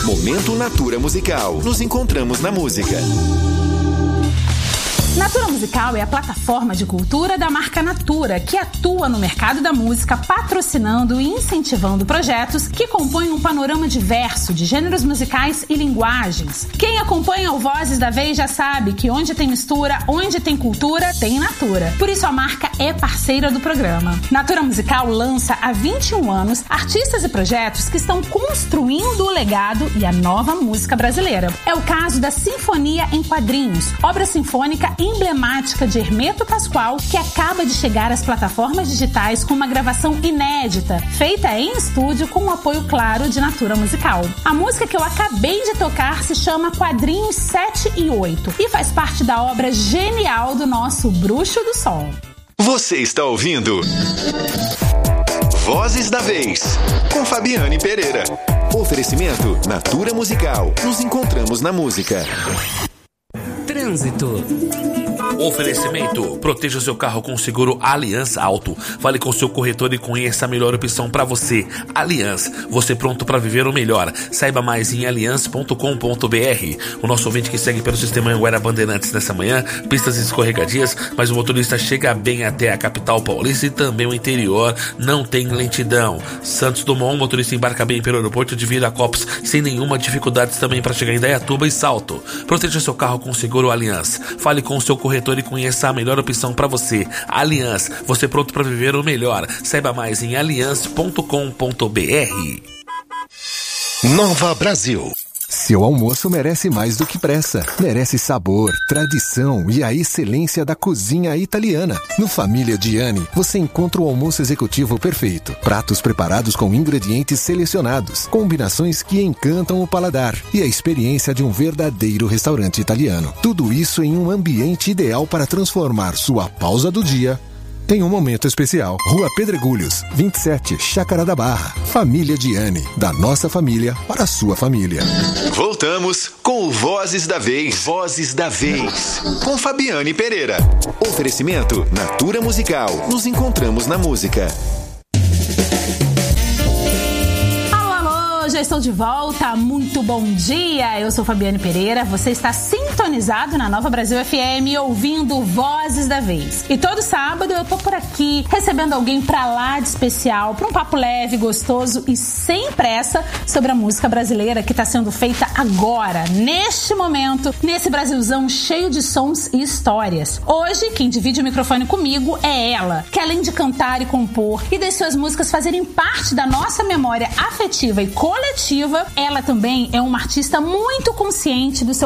Momento Natura Musical. Nos encontramos na música. Natura Musical é a plataforma de cultura da marca Natura, que atua no mercado da música, patrocinando e incentivando projetos que compõem um panorama diverso de gêneros musicais e linguagens. Quem acompanha o Vozes da Vez já sabe que onde tem mistura, onde tem cultura, tem Natura. Por isso a marca é parceira do programa. Natura Musical lança há 21 anos artistas e projetos que estão construindo o legado e a nova música brasileira. É o caso da Sinfonia em Quadrinhos, obra sinfônica emblemática de Hermeto Pascoal, que acaba de chegar às plataformas digitais com uma gravação inédita, feita em estúdio com o apoio claro de Natura Musical. A música que eu acabei de tocar se chama Quadrinhos 7 e 8 e faz parte da obra genial do nosso Bruxo do Sol. Você está ouvindo Vozes da Vez, com Fabiane Pereira. Oferecimento Natura Musical. Nos encontramos na música. Trânsito. Oferecimento: proteja o seu carro com o seguro Aliança Auto. Fale com o seu corretor e conheça a melhor opção para você. Aliança, você pronto para viver o melhor. Saiba mais em aliança.com.br. O nosso ouvinte que segue pelo sistema Anguera Bandeirantes nessa manhã, pistas escorregadias, mas o motorista chega bem até a capital paulista e também o interior, não tem lentidão. Santos Dumont, o motorista embarca bem pelo aeroporto de Viracopos sem nenhuma dificuldade também para chegar em Indaiatuba e Salto. Proteja seu carro com o seguro Aliança. Fale com o seu corretor e conheça a melhor opção para você. Aliança, você pronto para viver o melhor. Saiba mais em aliança.com.br. Nova Brasil. Seu almoço merece mais do que pressa. Merece sabor, tradição e a excelência da cozinha italiana. No Família Gianni, você encontra o almoço executivo perfeito. Pratos preparados com ingredientes selecionados, combinações que encantam o paladar e a experiência de um verdadeiro restaurante italiano. Tudo isso em um ambiente ideal para transformar sua pausa do dia em um momento especial. Rua Pedregulhos, 27, Chácara da Barra. Família Gianni, da nossa família para a sua família. Voltamos com o Vozes da Vez. Vozes da Vez, com Fabiane Pereira. Oferecimento Natura Musical. Nos encontramos na música. Já estou de volta, muito bom dia, eu sou Fabiane Pereira, você está sintonizado na Nova Brasil FM ouvindo Vozes da Vez. E todo sábado eu tô por aqui recebendo alguém pra lá de especial, pra um papo leve, gostoso e sem pressa sobre a música brasileira que tá sendo feita agora, neste momento, nesse Brasilzão cheio de sons e histórias. Hoje, quem divide o microfone comigo é ela, que além de cantar e compor e das suas músicas fazerem parte da nossa memória afetiva e coletiva, ela também é uma artista muito consciente do seu